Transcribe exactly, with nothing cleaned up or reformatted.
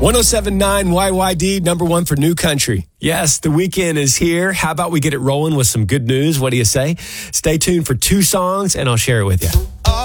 one oh seven point nine Y Y D, number one for New Country. Yes, the weekend is here. How about we get it rolling with some good news? What do you say? Stay tuned for two songs, and I'll share it with you.